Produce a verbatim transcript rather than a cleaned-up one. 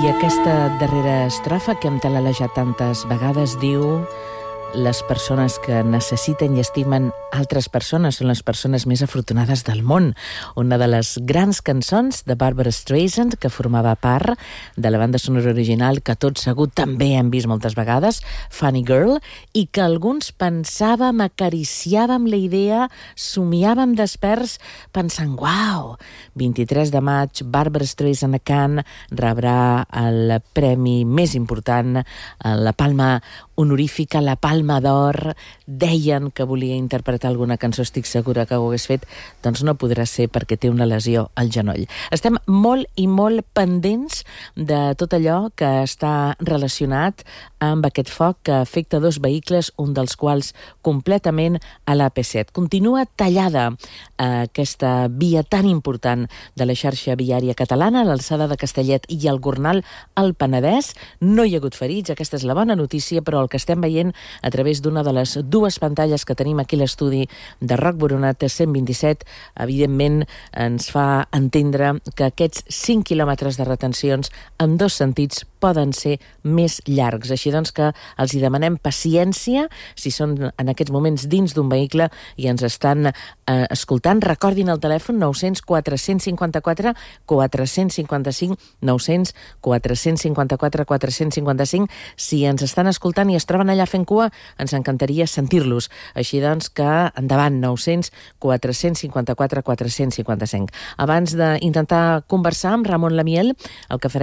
I aquesta darrera estrofa que hem talalejat tantes vegades diu: les persones que necessiten i estimen altres persones són les persones més afortunades del món. Una de les grans cançons de Barbra Streisand, que formava part de la banda sonora original, que tots segur també hem vist moltes vegades, Funny Girl, i que alguns pensàvem, acariciàvem la idea, somiàvem desperts, pensant, uau, vint-i-tres de maig, Barbra Streisand a Cannes rebrà el premi més important, la Palma honorífica, la Palma d'Or. Deien que volia interpretar alguna cançó, estic segura que ho hagués fet, doncs no podrà ser perquè té una lesió al genoll. Estem molt i molt pendents de tot allò que està relacionat amb aquest foc que afecta dos vehicles, un dels quals completament a l'A P set. Continua tallada eh, aquesta via tan important de la xarxa viària catalana, a l'alçada de Castellet i el Gornal al Penedès. No hi ha hagut ferits, aquesta és la bona notícia, però el que estem veient a través d'una de les dues pantalles que tenim aquí a l'estudi de Roc Boronat cent vint-i-set, evidentment ens fa entendre que aquests cinc quilòmetres de retencions en dos sentits poden ser més llargs. Així doncs que els hi demanem paciència si són en aquests moments dins d'un vehicle i ens estan eh, escoltant. Recordin el telèfon nou cents quatre cents cinquanta-quatre quatre cents cinquanta-cinc, nou cents quatre cents cinquanta-quatre quatre cents cinquanta-cinc. Si ens estan escoltant i es troben allà fent cua, ens encantaria sentir-los. Així doncs que endavant, nou cents quatre cents cinquanta-quatre quatre cents cinquanta-cinc. Abans d'intentar conversar amb Ramon Lamiel, el que farem